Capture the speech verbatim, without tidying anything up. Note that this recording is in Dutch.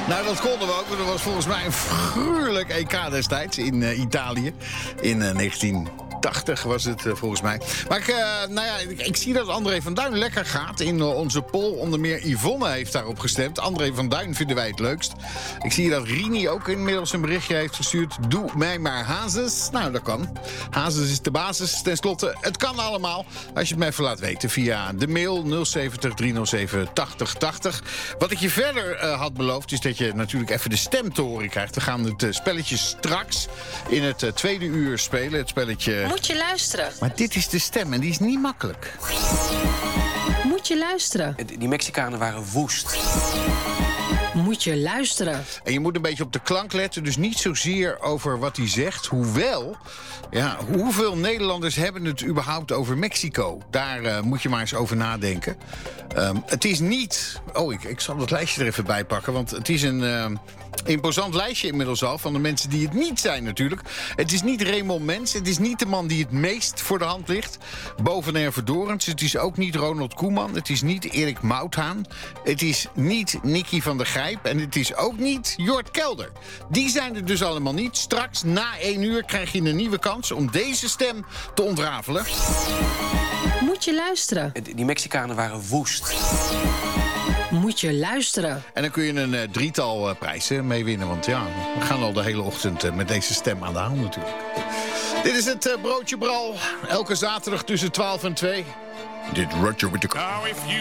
Nou, dat konden we ook. Want dat was volgens mij een gruwelijk E K destijds in uh, Italië. In uh, negentien tachtig was het uh, volgens mij. Maar ik, uh, nou ja, ik, ik zie dat André van Duin lekker gaat in uh, onze poll. Onder meer Yvonne heeft daarop gestemd. André van Duin vinden wij het leukst. Ik zie dat Rini ook inmiddels een berichtje heeft gestuurd. Doe mij maar Hazes. Nou, dat kan. Hazes is de basis. Ten slotte, het kan allemaal. Als je het me even laat weten via de mail nul zeventig driehonderdzeven tachtig tachtig. Wat ik je verder uh, had beloofd is dat je natuurlijk even de stem te horen krijgt. We gaan het uh, spelletje straks in het uh, tweede uur spelen. Het spelletje... Moet je luisteren. Maar dit is de stem en die is niet makkelijk. Moet je luisteren. Die Mexicanen waren woest. Moet je luisteren. En je moet een beetje op de klank letten, dus niet zozeer over wat hij zegt. Hoewel, ja, hoeveel Nederlanders hebben het überhaupt over Mexico? Daar uh, moet je maar eens over nadenken. Um, het is niet... Oh, ik, ik zal het lijstje er even bij pakken, want het is een... Uh, imposant lijstje inmiddels al van de mensen die het niet zijn natuurlijk. Het is niet Raymond Mens. Het is niet de man die het meest voor de hand ligt. Boven Erve Dorens. Het is ook niet Ronald Koeman. Het is niet Erik Mouthaan. Het is niet Nicky van der Gijp. En het is ook niet Jort Kelder. Die zijn er dus allemaal niet. Straks na één uur krijg je een nieuwe kans om deze stem te ontrafelen. Moet je luisteren. Die Mexicanen waren woest. Moet je luisteren. En dan kun je een uh, drietal uh, prijzen mee winnen. Want ja, we gaan al de hele ochtend uh, met deze stem aan de hand natuurlijk. Dit is het uh, Broodje Bral. Elke zaterdag tussen twaalf en twee. Dit Roger with the...